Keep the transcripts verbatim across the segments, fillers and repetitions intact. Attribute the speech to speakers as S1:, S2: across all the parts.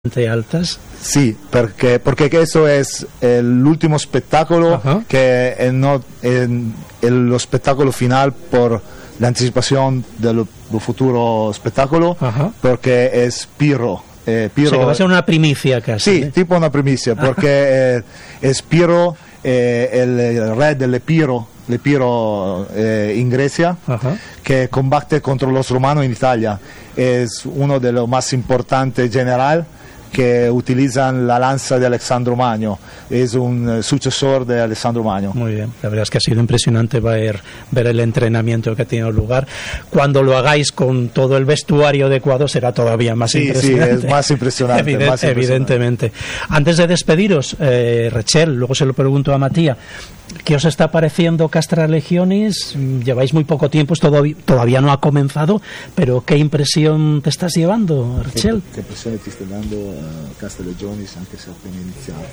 S1: altas.
S2: Sí, porque, porque eso es el último espectáculo. Ajá. Que es no, en, el, lo spettacolo final por la anticipación del, del futuro espectáculo. Ajá. Porque es Pirro. Eh, Pirro,
S1: o sea, que va a ser una primicia casi.
S2: Sí, ¿eh? Tipo una primicia, porque eh, es Pirro, eh, el, el re dell'Epiro, l'Epiro eh, in Grecia, ajá, que combate contra los romanos en Italia. Es uno de los más importantes generales que utilizan la lanza de Alessandro Magno. Es un sucesor de Alessandro Magno.
S1: Muy bien, la verdad es que ha sido impresionante ver, ver el entrenamiento que ha tenido lugar. Cuando lo hagáis con todo el vestuario adecuado será todavía más
S2: sí,
S1: impresionante.
S2: Sí, es más impresionante.
S1: Evident,
S2: más impresionante.
S1: Evidentemente. Antes de despediros, eh, Rachel, luego se lo pregunto a Matías, ¿qué os está pareciendo Castra Legionis? Lleváis muy poco tiempo, todavía, todavía no ha comenzado, pero ¿qué impresión te estás llevando, Rachel?
S2: ¿Qué, qué impresión te está dando uh, Castra Legionis, aunque sea apenas iniciada?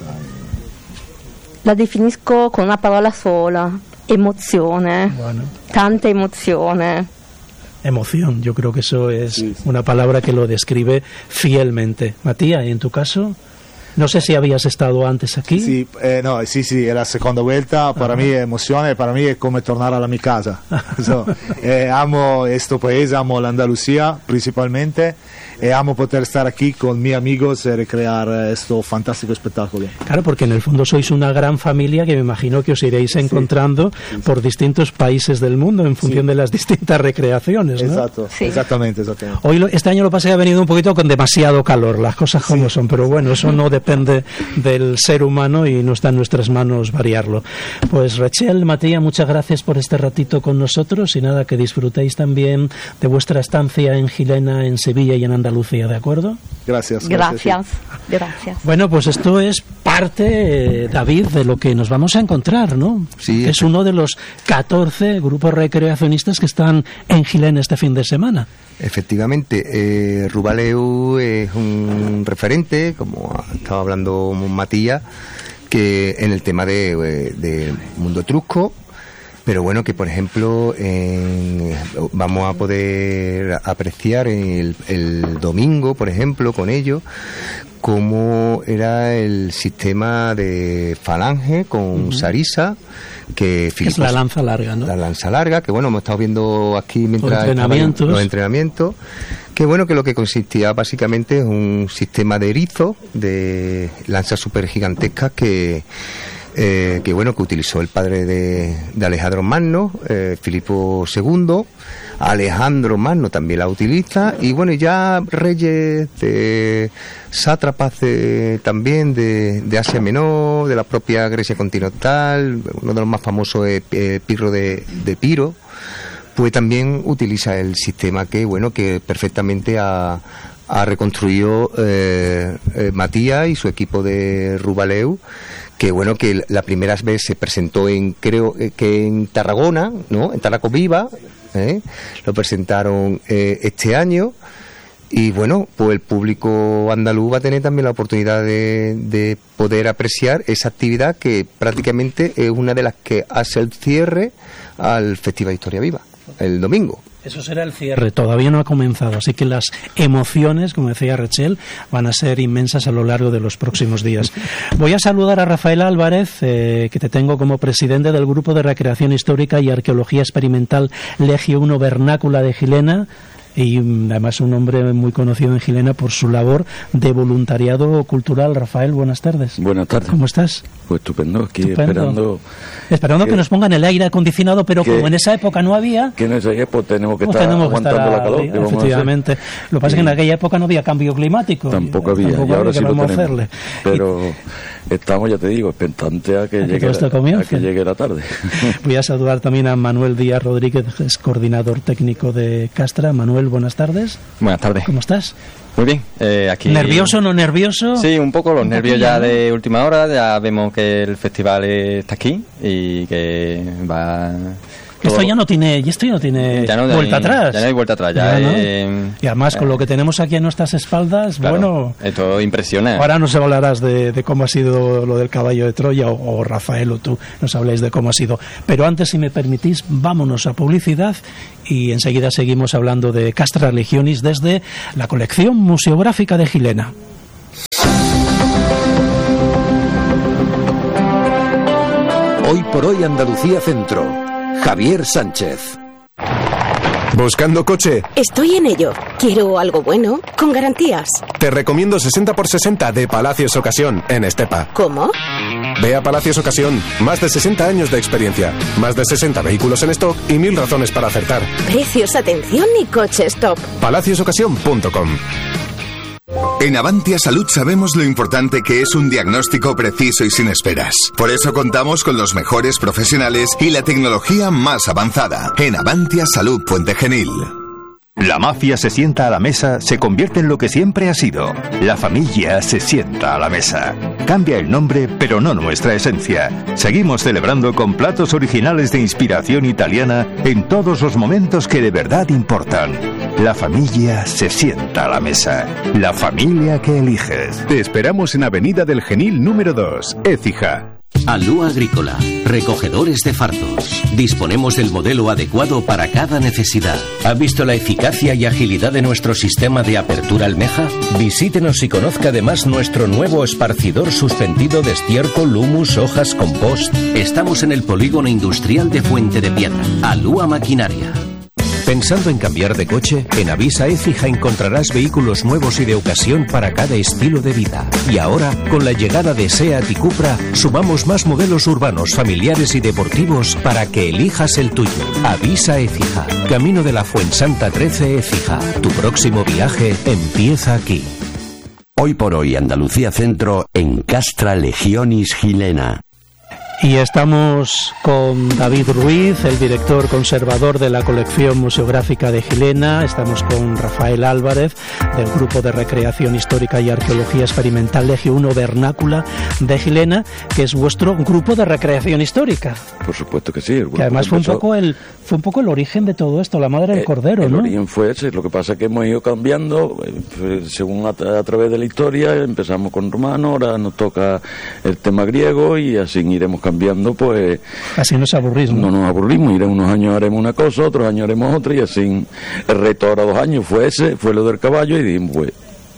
S3: La definisco con una parola sola: emozione.
S1: Bueno.
S3: Tanta emozione.
S1: Emoción, yo creo que eso es sí, sí. una palabra que lo describe fielmente. Matías, ¿y en tu caso? No sé si habías estado antes aquí.
S2: Sí, eh, no, sí, sí, è la seconda vuelta. Para mí es emozione, para mí es come tornare alla mia casa. So, eh, amo questo paese, amo l'Andalucía principalmente, y amo poder estar aquí con mis amigos y recrear este fantástico espectáculo.
S1: Claro, porque en el fondo sois una gran familia que me imagino que os iréis encontrando sí, sí, por distintos países del mundo en función sí. de las distintas recreaciones, ¿no?
S2: Exacto, sí. exactamente, exactamente.
S1: Hoy, este año lo pasé ha venido un poquito con demasiado calor, las cosas como sí. son, pero bueno, eso no depende del ser humano y no está en nuestras manos variarlo. Pues Rachel, Matías, muchas gracias por este ratito con nosotros y nada, que disfrutéis también de vuestra estancia en Gilena, en Sevilla y en Andalucía, ¿de acuerdo?
S2: Gracias.
S3: Gracias. Gracias. gracias.
S1: Bueno, pues esto es parte, eh, David, de lo que nos vamos a encontrar, ¿no?
S4: Sí.
S1: Es uno de los catorce grupos recreacionistas que están en Gilena este fin de semana.
S4: Efectivamente, eh, Rubaleu es un referente, como estaba hablando Matías, que en el tema de, de mundo etrusco, pero bueno, que por ejemplo en, vamos a poder apreciar el, el domingo, por ejemplo, con ellos, cómo era el sistema de falange con uh-huh. Sarisa, que
S1: Filipo, es la lanza larga, ¿no?
S4: La lanza larga, que bueno, hemos estado viendo aquí mientras
S1: los entrenamientos.
S4: los entrenamientos, que bueno, que lo que consistía básicamente es un sistema de erizo, de lanzas super gigantescas que eh, que bueno, que utilizó el padre de, de Alejandro Magno, eh, Filipo segundo. Alejandro Magno también la utiliza, y bueno, ya reyes de sátrapas de, también de, de Asia Menor, de la propia Grecia continental, uno de los más famosos es eh, Pirro de, de Piro, pues también utiliza el sistema que bueno, que perfectamente ha, ha reconstruido eh, eh, Matías y su equipo de Rubaleu, que bueno, que la primera vez se presentó en, creo que en Tarragona, ¿no? En Taracoviva, ¿eh? Lo presentaron eh, este año, y bueno, pues el público andaluz va a tener también la oportunidad de, de poder apreciar esa actividad que prácticamente es una de las que hace el cierre al Festival Historia Viva, el domingo.
S1: Eso será el cierre, todavía no ha comenzado, así que las emociones, como decía Rachel, van a ser inmensas a lo largo de los próximos días. Voy a saludar a Rafael Álvarez, eh, que te tengo como presidente del Grupo de Recreación Histórica y Arqueología Experimental Legio uno Vernácula de Gilena, y además un hombre muy conocido en Gilena por su labor de voluntariado cultural. Rafael, buenas tardes.
S5: Buenas tardes.
S1: ¿Cómo estás?
S5: Pues estupendo, aquí
S1: estupendo.
S5: esperando...
S1: Esperando que, que nos pongan el aire acondicionado, pero
S5: que,
S1: como en esa época no había...
S5: Que en esa época tenemos que
S1: pues
S5: estar
S1: tenemos
S5: aguantando
S1: que estar
S5: la calor.
S1: A, efectivamente. Lo que pasa es que en aquella época no había cambio climático.
S5: Tampoco había,
S1: tampoco
S5: y ahora sí lo tenemos.
S1: Hacerle.
S5: Pero... Estamos, ya te digo, expectantes a que,
S1: a
S5: llegue,
S1: que
S5: la, a que llegue la tarde.
S1: Voy a saludar también a Manuel Díaz Rodríguez, es coordinador técnico de Castra. Manuel, buenas tardes.
S6: Buenas tardes.
S1: ¿Cómo estás?
S6: Muy bien. Eh, aquí...
S1: ¿Nervioso o no nervioso?
S6: Sí, un poco, los
S1: un
S6: nervios
S1: poquillo,
S6: ya
S1: ¿no?
S6: de última hora. Ya vemos que el festival está aquí y que va...
S1: Todo. Esto ya no tiene, esto ya no tiene
S6: ya no,
S1: vuelta
S6: ya hay,
S1: atrás.
S6: Ya no hay vuelta atrás. Ya
S1: ya, ¿no?
S6: eh,
S1: y además con eh, lo que tenemos aquí a nuestras espaldas,
S6: claro,
S1: bueno...
S6: Esto impresiona.
S1: Ahora nos hablarás de, de cómo ha sido lo del caballo de Troya, o, o Rafael o tú nos habláis de cómo ha sido. Pero antes, si me permitís, vámonos a publicidad y enseguida seguimos hablando de Castra Legionis desde la colección museográfica de Gilena.
S7: Hoy por hoy Andalucía Centro. Javier Sánchez.
S8: ¿Buscando coche?
S9: Estoy en ello. Quiero algo bueno, con garantías.
S8: Te recomiendo sesenta por sesenta de Palacios Ocasión, en Estepa.
S9: ¿Cómo?
S8: Ve a Palacios Ocasión. Más de sesenta años de experiencia. Más de sesenta vehículos en stock y mil razones para acertar.
S9: Precios, atención y coches top.
S8: palacios ocasión punto com.
S10: En Avantia Salud sabemos lo importante que es un diagnóstico preciso y sin esperas. Por eso contamos con los mejores profesionales y la tecnología más avanzada. En Avantia Salud Puente Genil.
S11: La mafia se sienta a la mesa se convierte en lo que siempre ha sido. La familia se sienta a la mesa. Cambia el nombre, pero no nuestra esencia. Seguimos celebrando con platos originales de inspiración italiana en todos los momentos que de verdad importan. La familia se sienta a la mesa. La familia que eliges.
S12: Te esperamos en Avenida del Genil número dos, Écija.
S13: Alúa Agrícola, recogedores de fardos. Disponemos del modelo adecuado para cada necesidad. ¿Ha visto la eficacia y agilidad de nuestro sistema de apertura almeja? Visítenos y conozca además nuestro nuevo esparcidor suspendido de estiércol, humus, hojas, compost. Estamos en el polígono industrial de Fuente de Piedra. Alúa Maquinaria.
S14: ¿Pensando en cambiar de coche? En Avisa Écija encontrarás vehículos nuevos y de ocasión para cada estilo de vida. Y ahora, con la llegada de SEAT y Cupra, sumamos más modelos urbanos, familiares y deportivos para que elijas el tuyo. Avisa Écija, camino de la Fuensanta trece Écija. Tu próximo viaje empieza aquí.
S15: Hoy por hoy Andalucía Centro en Castra Legionis Gilena.
S1: Y estamos con David Ruiz, el director conservador de la colección museográfica de Gilena. Estamos con Rafael Álvarez, del Grupo de Recreación Histórica y Arqueología Experimental Legio uno Vernácula de Gilena, que es vuestro grupo de recreación histórica.
S5: Por supuesto que sí. El
S1: que además fue un, poco el, fue un poco el origen de todo esto, la madre del
S5: eh,
S1: cordero,
S5: el
S1: ¿no?
S5: El origen fue ese. Lo que pasa es que hemos ido cambiando, eh, según a, a través de la historia. Empezamos con romano, ahora nos toca el tema griego y así iremos cambiando, pues...
S1: Así nos aburrimos.
S5: No nos aburrimos, iremos unos años haremos una cosa, otros años haremos otra, y así el reto ahora dos años fue ese, fue lo del caballo, y dijimos, pues...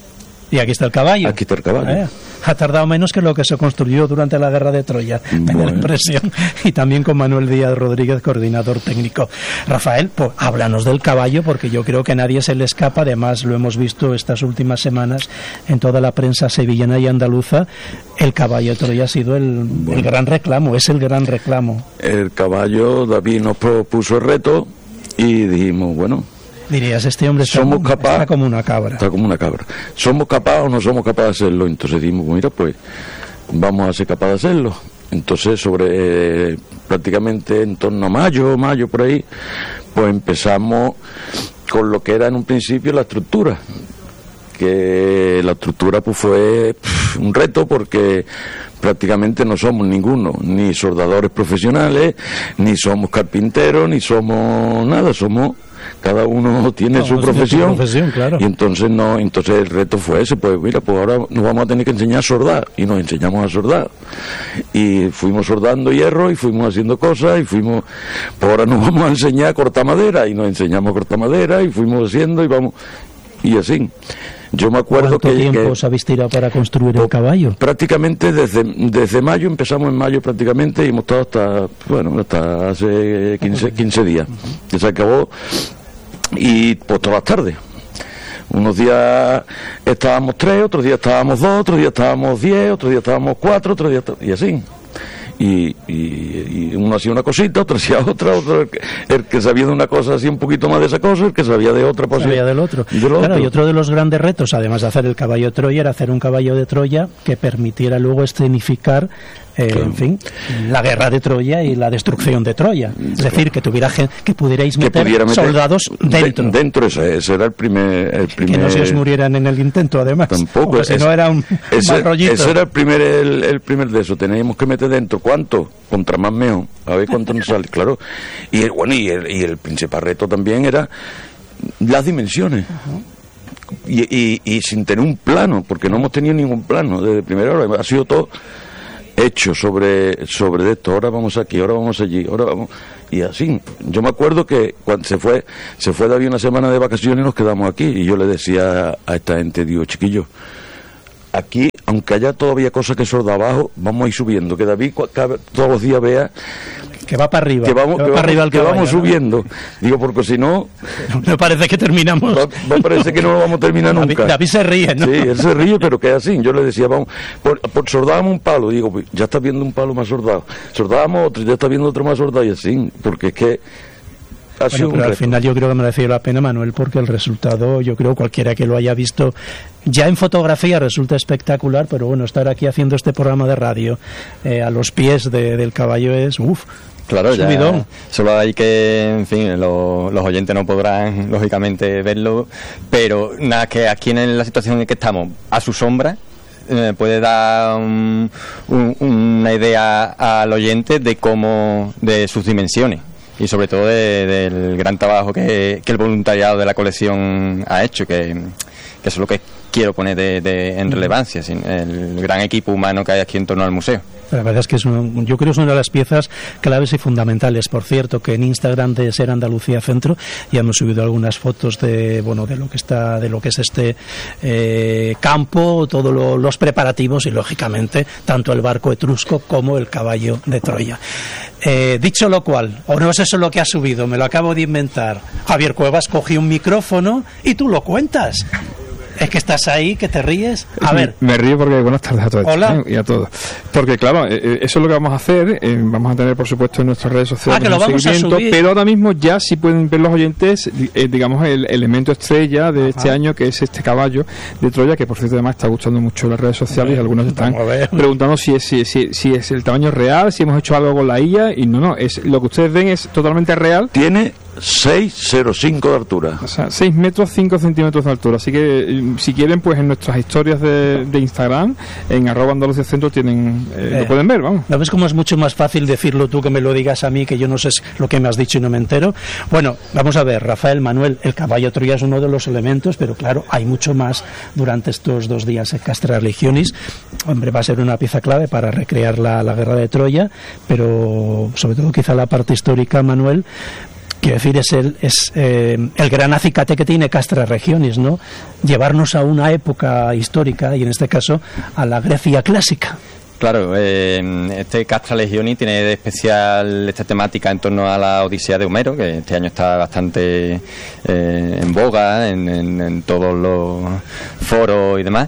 S1: Y aquí está el caballo.
S5: Aquí está el caballo.
S1: Eh, ha tardado menos que lo que se construyó durante la guerra de Troya, bueno. Me da la impresión. Y también con Manuel Díaz Rodríguez, coordinador técnico. Rafael, pues háblanos del caballo, porque yo creo que a nadie se le escapa. Además, lo hemos visto estas últimas semanas en toda la prensa sevillana y andaluza. El caballo de Troya ha sido el, bueno. el gran reclamo, es el gran reclamo.
S5: El caballo, David nos propuso el reto y dijimos, bueno...
S1: Dirías, este hombre está,
S5: somos capaz,
S1: está como una cabra.
S5: Está como una cabra. ¿Somos capaces o no somos capaces de hacerlo? Entonces dijimos, mira, pues vamos a ser capaces de hacerlo. Entonces, sobre eh, prácticamente en torno a mayo, mayo por ahí, pues empezamos con lo que era en un principio la estructura. Que la estructura pues fue pff, un reto porque prácticamente no somos ninguno, ni soldadores profesionales, ni somos carpinteros, ni somos nada, somos... Cada uno tiene no, su profesión,
S1: profesión claro.
S5: Y entonces no, entonces el reto fue ese, pues mira, pues ahora nos vamos a tener que enseñar a soldar, y nos enseñamos a soldar, y fuimos soldando hierro, y fuimos haciendo cosas, y fuimos, pues ahora nos vamos a enseñar a cortar madera, y nos enseñamos a cortar madera, y fuimos haciendo, y vamos, y así. Yo me acuerdo
S1: ¿Cuánto
S5: que...
S1: tiempo
S5: que,
S1: os habéis tirado para construir el caballo?
S5: Prácticamente desde, desde mayo, empezamos en mayo prácticamente, y hemos estado hasta, bueno, hasta hace quince, quince días, que se acabó. Y pues todas las tardes. Unos días estábamos tres, otros días estábamos dos, otros días estábamos diez, otros días estábamos cuatro, otros días y así. Y, y, y uno hacía una cosita, otro hacía otra, otro el que, el que sabía de una cosa hacía un poquito más de esa cosa, el que sabía de otra pues
S1: sabía del otro.
S5: De
S1: claro,
S5: otro.
S1: Y otro de los grandes retos, además de hacer el caballo de Troya, era hacer un caballo de Troya que permitiera luego escenificar Eh, claro. En fin, la guerra de Troya y la destrucción de Troya. Es claro. decir, que tuviera gente, que pudierais meter, que meter soldados dentro.
S5: De, dentro, ese, ese era el primer, el primer...
S1: Que no se os murieran en el intento, además.
S5: Tampoco.
S1: Porque si no era un
S5: ese,
S1: mal rollito.
S5: Ese era el primer, el, el primer de eso. Teníamos que meter dentro. ¿Cuánto? Contra más mejor. A ver cuánto nos sale, claro. Y el, bueno, y el, y el principal reto también era las dimensiones. Uh-huh. Y, y, y sin tener un plano, porque no hemos tenido ningún plano desde primera hora. Ha sido todo hecho sobre sobre esto, ahora vamos aquí, ahora vamos allí, ahora vamos, y así. Yo me acuerdo que cuando se fue se fue de ahí una semana de vacaciones y nos quedamos aquí, y yo le decía a esta gente, digo, chiquillos, aquí, aunque haya todavía cosas que son de abajo, vamos a ir subiendo, que David cada, todos los días vea
S1: que va para arriba,
S5: que vamos, que
S1: que va
S5: vamos,
S1: para arriba el
S5: que
S1: caballo,
S5: vamos
S1: ¿no?
S5: subiendo. Digo, porque si no,
S1: me parece que terminamos.
S5: Me parece que no lo vamos a terminar nunca.
S1: David, David se ríe, ¿no?
S5: Sí, él se ríe, pero que es así. Yo le decía, vamos, por, por sordábamos un palo, digo, pues, ya estás viendo un palo más sordado. Sordábamos otro, ya estás viendo otro más sordado, y así, porque es que ha
S1: bueno,
S5: sido
S1: pero
S5: un
S1: al
S5: reto.
S1: final yo creo que mereció la pena, Manuel, porque el resultado, yo creo cualquiera que lo haya visto ya en fotografía resulta espectacular, pero bueno, estar aquí haciendo este programa de radio eh, a los pies de, del caballo es, uff.
S6: Claro, ya,
S1: subidón.
S6: Solo hay que, en fin, lo, los oyentes no podrán, lógicamente, verlo, pero nada, que aquí en la situación en que estamos, a su sombra, eh, puede dar un, un, una idea al oyente de cómo, de sus dimensiones y sobre todo de, del gran trabajo que, que el voluntariado de la colección ha hecho, que, que eso es lo que quiero poner de, de, en relevancia, sin el gran equipo humano que hay aquí en torno al museo.
S1: La verdad es que es un, yo creo que es una de las piezas claves y fundamentales. Por cierto, que en Instagram de Ser Andalucía Centro ya hemos subido algunas fotos de bueno de lo que está de lo que es este eh, campo, todos lo, los preparativos y lógicamente tanto el barco etrusco como el caballo de Troya. Eh, dicho lo cual, o no es eso lo que ha subido, me lo acabo de inventar. Javier Cuevas cogió un micrófono y tú lo cuentas. Es que estás ahí, que te ríes. A ver.
S16: Me río porque buenas tardes a todos.
S1: Hola.
S16: ¿eh? Y a todos. Porque claro, eh, eso es lo que vamos a hacer. Eh, vamos a tener, por supuesto, en nuestras redes sociales
S1: ah, que lo
S16: un
S1: vamos
S16: seguimiento.
S1: A subir.
S16: Pero ahora mismo ya sí pueden ver los oyentes, eh, digamos, el elemento estrella de Ajá. este año, que es este caballo de Troya, que por cierto además está gustando mucho en las redes sociales. Y algunos están preguntando si es, si, si, si es el tamaño real, si hemos hecho algo con la I A. Y no, no, es lo que ustedes ven es totalmente real.
S5: Tiene seis coma cero cinco de altura.
S16: O sea, seis metros cinco centímetros de altura. Así que si quieren, pues en nuestras historias de, de Instagram, en arroba Andalucía Centro, tienen, eh, eh, lo pueden ver, vamos.
S1: ¿No ves cómo es mucho más fácil decirlo tú que me lo digas a mí, que yo no sé lo que me has dicho y no me entero? Bueno, vamos a ver, Rafael, Manuel, el caballo Troya es uno de los elementos, pero claro, hay mucho más durante estos dos días en Castra Legionis. Hombre, va a ser una pieza clave para recrear la, la guerra de Troya, pero sobre todo quizá la parte histórica, Manuel. Quiero decir, es el, es, eh, el gran acicate que tiene Castra Regionis, ¿no? Llevarnos a una época histórica, y en este caso a la Grecia clásica.
S6: Claro, eh, este Castra Legioni tiene de especial esta temática en torno a la Odisea de Homero, que este año está bastante eh, en boga en, en, en todos los foros y demás.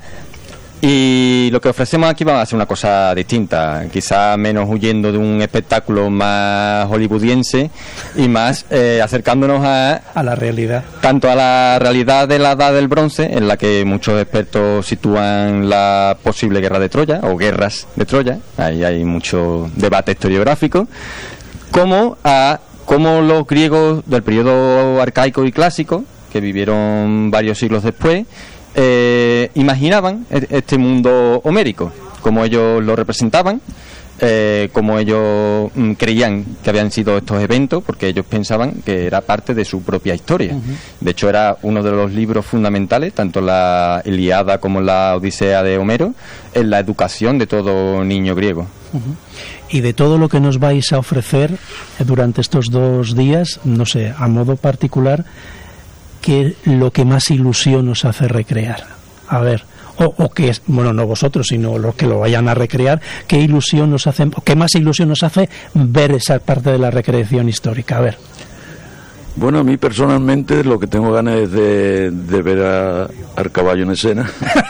S6: Y lo que ofrecemos aquí va a ser una cosa distinta, quizá menos huyendo de un espectáculo más hollywoodiense y más eh, acercándonos a,
S1: a la realidad.
S6: Tanto a la realidad de la Edad del Bronce, en la que muchos expertos sitúan la posible guerra de Troya o guerras de Troya, ahí hay mucho debate historiográfico, como a como los griegos del periodo arcaico y clásico, que vivieron varios siglos después, Eh, imaginaban este mundo homérico, como ellos lo representaban, eh, como ellos mm, creían que habían sido estos eventos, porque ellos pensaban que era parte de su propia historia. Uh-huh. De hecho, era uno de los libros fundamentales, tanto la Ilíada como la Odisea de Homero, en la educación de todo niño griego.
S1: Uh-huh. Y de todo lo que nos vais a ofrecer durante estos dos días, no sé, a modo particular, ¿qué es lo que más ilusión nos hace recrear? A ver, o, o que es, bueno, no vosotros, sino los que lo vayan a recrear, ¿qué ilusión nos hace, qué más ilusión nos hace ver esa parte de la recreación histórica? A ver.
S5: Bueno, a mí personalmente lo que tengo ganas es de, de ver a, al caballo en escena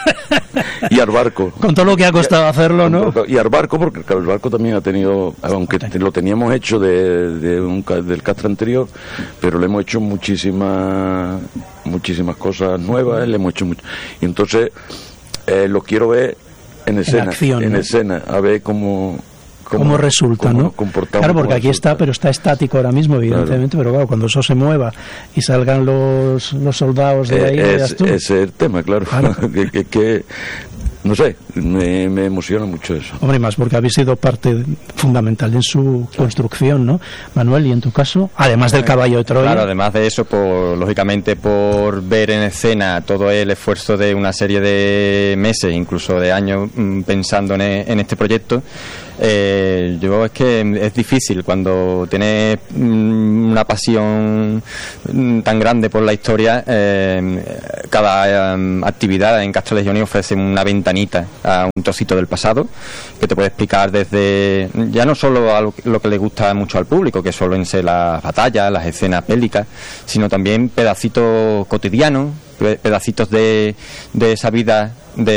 S5: y al barco.
S1: Con todo lo que ha costado y, hacerlo, ¿no?
S5: Y al barco, porque el barco también ha tenido, aunque lo teníamos hecho de, de un, del Castra anterior, pero le hemos hecho muchísimas muchísimas cosas nuevas, le hemos hecho mucho. Y entonces eh, lo quiero ver en escena, en, acción, en ¿no? escena, a ver cómo...
S1: Cómo, cómo resulta,
S5: cómo
S1: ¿no? Claro, porque aquí resulta. Está, pero está estático ahora mismo, evidentemente, claro. Pero claro, cuando eso se mueva y salgan los, los soldados de ahí,
S5: eh, es, tú. Ese es el tema, claro, claro. que, que, que no sé, me, me emociona mucho eso.
S1: Hombre, más porque habéis sido parte fundamental en su construcción, ¿no? Manuel, y en tu caso, además del caballo de Troya.
S6: Claro, además de eso, por, lógicamente por ver en escena todo el esfuerzo de una serie de meses, incluso de años, pensando en, en este proyecto. Eh, yo es que es difícil cuando tienes una pasión tan grande por la historia. Eh, cada eh, actividad en Castra Legionis ofrece una ventanilla ventanita a un trocito del pasado que te puede explicar desde, ya no solo a lo, lo que le gusta mucho al público, que suelen ser las batallas, las escenas bélicas, sino también pedacitos cotidianos, pedacitos de, de esa vida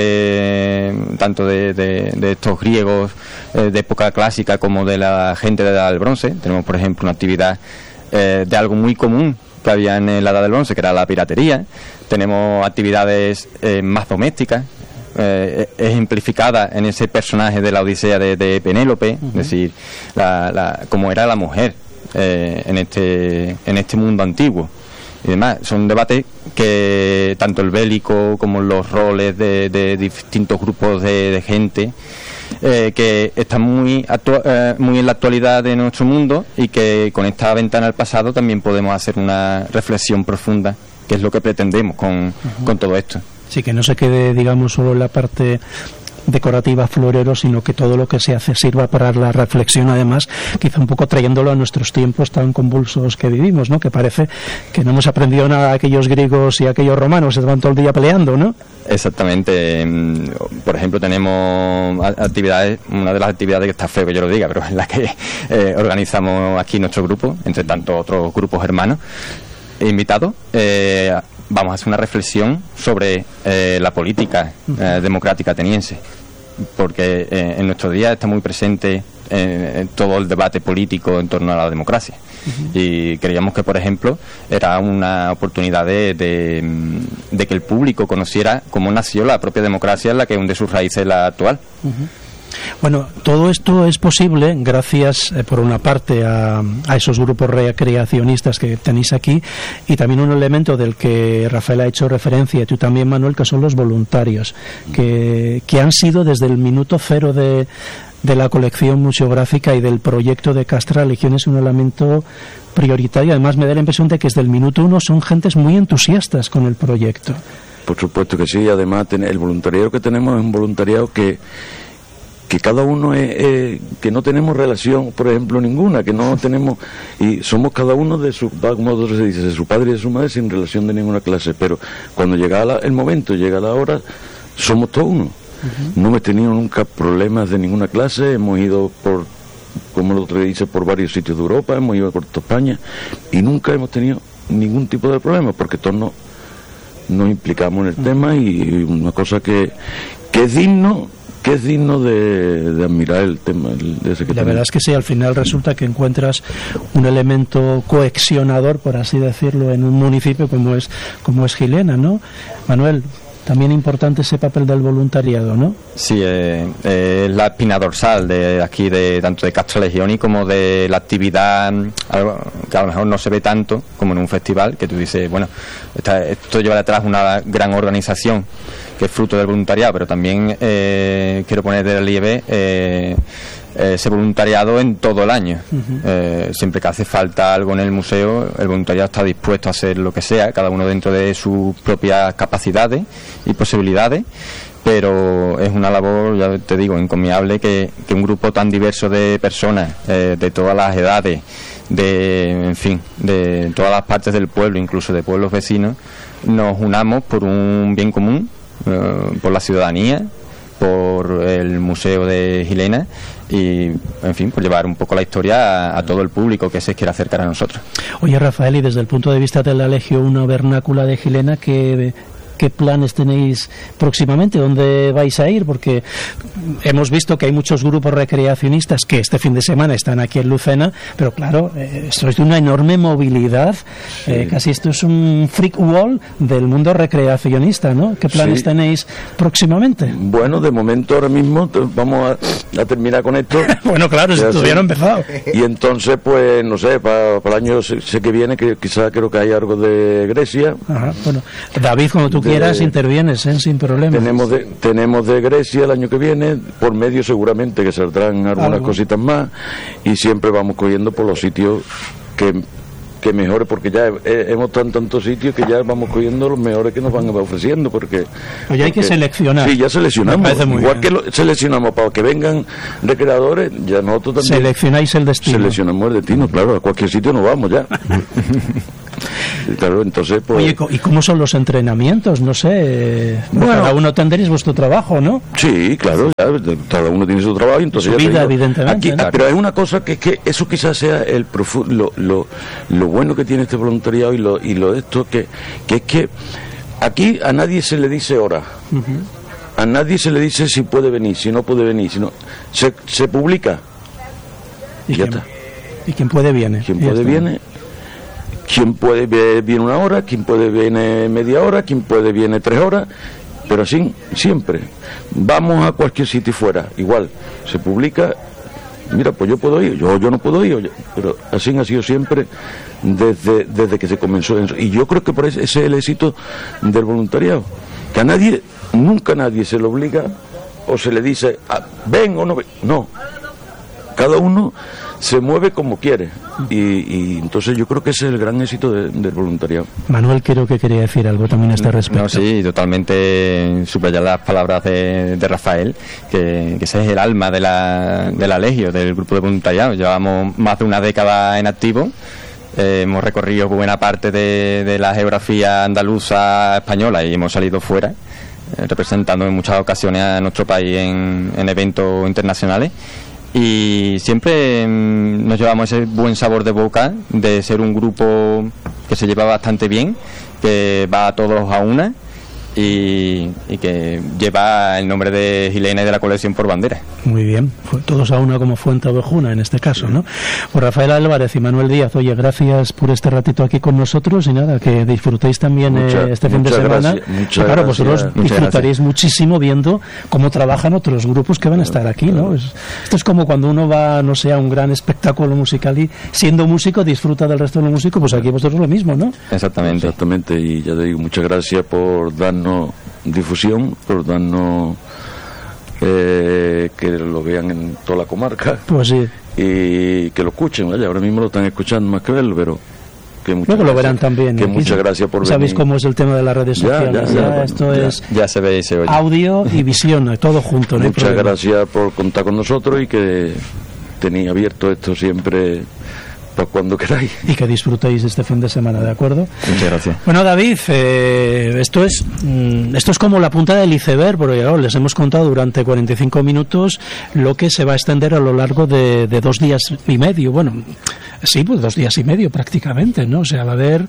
S6: de tanto de, de, de estos griegos eh, de época clásica como de la gente de la Edad del Bronce. Tenemos, por ejemplo, una actividad eh, de algo muy común que había en la Edad del Bronce, que era la piratería. Tenemos actividades eh, más domésticas, eh, ejemplificada en ese personaje de la Odisea de, de Penélope, uh-huh. es decir, la, la, como era la mujer eh, en este en este mundo antiguo. Y demás, son debates que tanto el bélico como los roles de, de distintos grupos de, de gente eh, que están muy actua- eh, muy en la actualidad de nuestro mundo, y que con esta ventana al pasado también podemos hacer una reflexión profunda, que es lo que pretendemos con, uh-huh. con todo esto.
S1: Sí, que no se quede, digamos, solo en la parte decorativa, florero, sino que todo lo que se hace sirva para la reflexión, además, quizá un poco trayéndolo a nuestros tiempos tan convulsos que vivimos, ¿no? Que parece que no hemos aprendido nada de aquellos griegos y aquellos romanos, se van todo el día peleando, ¿no?
S6: Exactamente. Por ejemplo, tenemos actividades, una de las actividades que está feo que yo lo diga, pero en la que eh, organizamos aquí nuestro grupo, entre tanto otros grupos hermanos invitados, eh, vamos a hacer una reflexión sobre eh, la política eh, democrática ateniense, porque eh, en nuestros días está muy presente eh, todo el debate político en torno a la democracia. Uh-huh. Y creíamos que, por ejemplo, era una oportunidad de, de, de que el público conociera cómo nació la propia democracia, en la que hunde sus raíces la actual.
S1: Uh-huh. Bueno, todo esto es posible gracias, eh, por una parte, a, a esos grupos recreacionistas que tenéis aquí, y también un elemento del que Rafael ha hecho referencia, y tú también, Manuel, que son los voluntarios, que, que han sido desde el minuto cero de, de la colección museográfica y del proyecto de Castra Legiones un elemento prioritario. Además, me da la impresión de que desde el minuto uno son gentes muy entusiastas con el proyecto.
S5: Por supuesto que sí. Además, el voluntariado que tenemos es un voluntariado que que cada uno es, eh, que no tenemos relación, por ejemplo, ninguna, que no tenemos, y somos cada uno de su, como se dice, de su padre y de su madre, sin relación de ninguna clase, pero cuando llega la, el momento, llega la hora, somos todos uno. Uh-huh. No hemos tenido nunca problemas de ninguna clase, hemos ido por, como el otro dice, por varios sitios de Europa, hemos ido por toda España, y nunca hemos tenido ningún tipo de problema, porque todos nos, nos implicamos en el uh-huh. tema, y una cosa que, que es digno, que es digno de, de admirar el tema de ese que
S1: La
S5: tenemos.
S1: verdad es que sí, al final resulta que encuentras un elemento cohesionador, por así decirlo, en un municipio como es como es Gilena, ¿no? Manuel, también importante ese papel del voluntariado, ¿no?
S6: Sí, eh, eh, la espina dorsal de aquí, de tanto de Castra Legioni como de la actividad, algo que a lo mejor no se ve tanto como en un festival, que tú dices, bueno, esta, esto lleva detrás una gran organización que es fruto del voluntariado, pero también eh, quiero poner de relieve eh, ese voluntariado en todo el año. Uh-huh. Eh, siempre que hace falta algo en el museo, el voluntariado está dispuesto a hacer lo que sea, cada uno dentro de sus propias capacidades y posibilidades, pero es una labor, ya te digo, encomiable que, que un grupo tan diverso de personas, eh, de todas las edades, de, en fin, de todas las partes del pueblo, incluso de pueblos vecinos, nos unamos por un bien común, eh, por la ciudadanía, por el Museo de Gilena y, en fin, por llevar un poco la historia a, a todo el público que se quiera acercar a nosotros.
S1: Oye, Rafael, y desde el punto de vista de la Legión una Vernácula de Gilena, ¿qué, qué planes tenéis próximamente? ¿Dónde vais a ir? Porque hemos visto que hay muchos grupos recreacionistas que este fin de semana están aquí en Lucena, pero claro, eh, esto es de una enorme movilidad, sí. eh, casi esto es un freak wall del mundo recreacionista, ¿no? ¿Qué planes sí. tenéis próximamente?
S5: Bueno, de momento ahora mismo vamos a, a terminar con esto.
S1: Bueno, claro, si todavía no ha empezado.
S5: Y entonces, pues, no sé, para, para el año sé, sé que viene, que quizá creo que hay algo de Grecia.
S1: Ajá, bueno, David, cuando tú de, quieras, intervienes, ¿eh? Sin problema.
S5: Tenemos de, tenemos de Grecia el año que viene, por medio seguramente que saldrán algunas ¿Algo? cositas más, y siempre vamos cogiendo por los sitios que que mejore, porque ya eh, hemos estado en tantos sitios que ya vamos cogiendo los mejores que nos van ofreciendo, porque...
S1: Oye, hay que seleccionar.
S5: Sí, ya seleccionamos. Igual que lo, seleccionamos para que vengan recreadores, ya nosotros también...
S1: Seleccionáis el destino.
S5: Seleccionamos el destino, claro, a cualquier sitio nos vamos ya. Claro, entonces pues...
S1: Oye, ¿y cómo son los entrenamientos? No sé, bueno, cada uno tendréis vuestro trabajo, ¿no?
S5: Sí, claro, ya, cada uno tiene su trabajo y entonces...
S1: Su
S5: ya
S1: vida,
S5: digo,
S1: evidentemente,
S5: aquí,
S1: ¿no?
S5: Pero es una cosa que, que eso quizás sea el profu- lo, lo, lo bueno que tiene este voluntariado y lo, y lo de esto, que, que es que aquí a nadie se le dice hora. Uh-huh. A nadie se le dice si puede venir, si no puede venir, si no... Se, se publica.
S1: Y, y ya está. Y quien puede viene.
S5: Quien puede viene. Quien puede viene una hora, quien puede viene media hora, quien puede viene tres horas, pero así siempre. Vamos a cualquier sitio fuera, igual, se publica, mira, pues yo puedo ir, yo, yo no puedo ir, pero así ha sido siempre desde, desde que se comenzó. Y yo creo que por ese, ese es el éxito del voluntariado, que a nadie, nunca a nadie se le obliga o se le dice, ah, ven o no ven, no. Cada uno se mueve como quiere y, y entonces yo creo que ese es el gran éxito de, del voluntariado.
S1: Manuel, creo que quería decir algo también a este respecto.
S6: No, sí, totalmente subrayar las palabras de, de Rafael, que, que ese es el alma de la, de la Legio, del grupo de voluntariado. Llevamos más de una década en activo. Eh, hemos recorrido buena parte de, de la geografía andaluza española y hemos salido fuera, eh, representando en muchas ocasiones a nuestro país en, en eventos internacionales. Y siempre mmm, nos llevamos ese buen sabor de boca de ser un grupo que se lleva bastante bien, que va a todos a una y, y que lleva el nombre de Gilena y de la colección por bandera.
S1: Muy bien, todos a una como Fuente Ovejuna en este caso, ¿no? Pues Rafael Álvarez y Manuel Díaz, oye, gracias por este ratito aquí con nosotros y nada, que disfrutéis también Mucha, eh, este fin de semana. Gracias, claro, vosotros disfrutaréis muchísimo viendo cómo trabajan otros grupos que van a estar aquí, ¿no? Es, esto es como cuando uno va, no sé, a un gran espectáculo musical y siendo músico disfruta del resto de los músicos, pues aquí vosotros lo mismo, ¿no?
S6: Exactamente.
S5: Exactamente, y ya te digo, muchas gracias por darnos difusión, por darnos eh, que lo vean en toda la comarca,
S1: pues sí,
S5: y que lo escuchen. Vaya, ahora mismo lo están escuchando más que verlo, pero que muchas
S1: luego
S5: gracias,
S1: lo verán también.
S5: Que
S1: aquí,
S5: muchas gracias por
S1: ¿sabéis
S5: venir?
S1: Cómo es el tema de las redes sociales?
S5: Ya, ya, ya,
S1: ya,
S5: bueno,
S1: esto
S5: ya.
S1: es
S6: ya se ve y se oye.
S1: Audio y visión, todo junto. No
S5: muchas gracias por contar con nosotros y que tenéis abierto esto siempre para cuando queráis.
S1: Y que disfrutéis este fin de semana, ¿de acuerdo?
S6: Muchas gracias.
S1: Bueno, David, eh, esto es mm, esto es como la punta del iceberg, porque claro, les hemos contado durante cuarenta y cinco minutos lo que se va a extender a lo largo de, de dos días y medio. Bueno, sí, pues dos días y medio prácticamente, ¿no? O sea, va a haber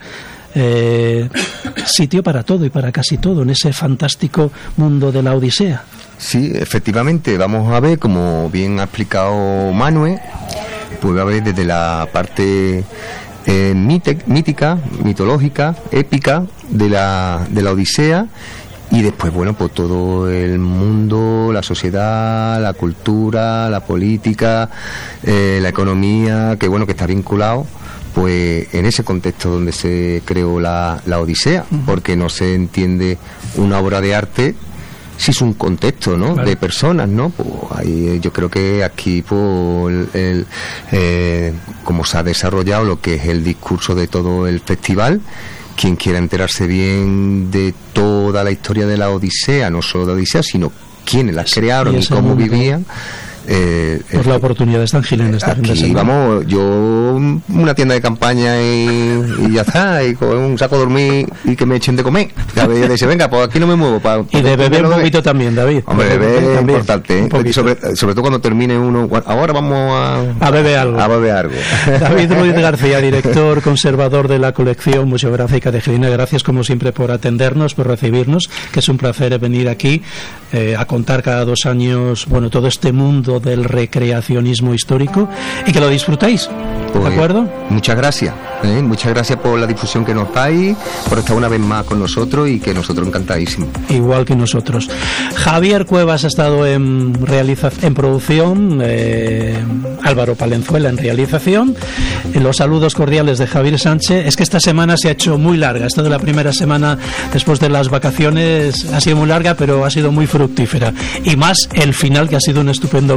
S1: eh, sitio para todo y para casi todo en ese fantástico mundo de la Odisea.
S4: Sí, efectivamente, vamos a ver, como bien ha explicado Manuel, pues va a haber desde la parte eh, mite, mítica, mitológica, épica de la, de la Odisea, y después, bueno, pues todo el mundo, la sociedad, la cultura, la política, eh, la economía, que bueno, que está vinculado pues en ese contexto donde se creó la, la Odisea, porque no se entiende una obra de arte si es un contexto, ¿no? Claro. De personas, ¿no? Pues ahí yo creo que aquí, pues, el, el, eh, como se ha desarrollado lo que es el discurso de todo el festival, quien quiera enterarse bien de toda la historia de la Odisea, no solo de la Odisea, sino quiénes la crearon y, y cómo mundo. vivían. Eh,
S1: pues eh, la oportunidad está en Gilena esta
S4: aquí
S1: fin de
S4: vamos, yo una tienda de campaña y, y ya está, y con un saco de dormir y que me echen de comer. Ya me dice, venga, pues aquí no me muevo. Pa,
S1: y de beber un poquito también, David.
S4: Hombre, beber es importante, ¿eh? sobre, sobre todo cuando termine uno. Ahora vamos a,
S1: a beber algo.
S4: A beber algo.
S1: David Ruiz García, director conservador de la colección museográfica de Gilena, gracias como siempre por atendernos, por recibirnos, que es un placer venir aquí eh, a contar cada dos años, bueno, todo este mundo del recreacionismo histórico y que lo disfrutéis, ¿de pues, acuerdo?
S4: Muchas gracias, ¿eh? muchas gracias por la difusión que nos dais, por estar una vez más con nosotros y que nosotros encantadísimos.
S1: Igual que nosotros. Javier Cuevas ha estado en, realiza en producción, eh, Álvaro Palenzuela en realización, en los saludos cordiales de Javier Sánchez. Es que esta semana se ha hecho muy larga, esta de la primera semana después de las vacaciones ha sido muy larga, pero ha sido muy fructífera, y más el final, que ha sido un estupendo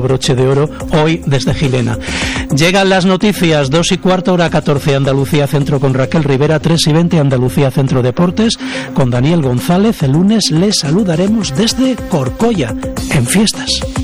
S1: broche de oro hoy desde Gilena. Llegan las noticias, dos y cuarto, hora catorce, Andalucía Centro con Raquel Rivera, tres y veinte, Andalucía Centro Deportes con Daniel González. El lunes les saludaremos desde Corcoya, en fiestas.